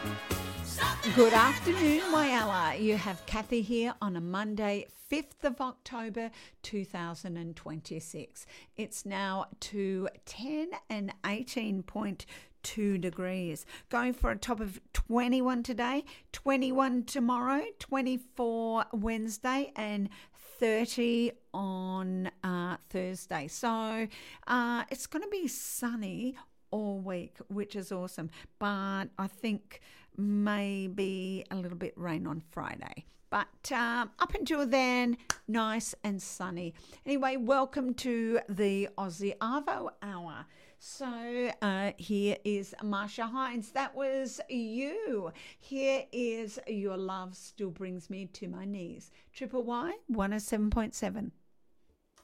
Good afternoon, Whyalla. You have Kathy here on a Monday, 5th of October 2026. It's now 2:10 and 18.2 degrees. Going for a top of 21 today, 21 tomorrow, 24 Wednesday, and 30 on Thursday. So it's going to be sunny all week, which is awesome. But I think maybe a little bit rain on Friday. But up until then, nice and sunny. Anyway, welcome to the Aussie Arvo Hour. So here is Marsha Hines. That was You. Here is Your Love Still Brings Me to My Knees. Triple Y 107.7.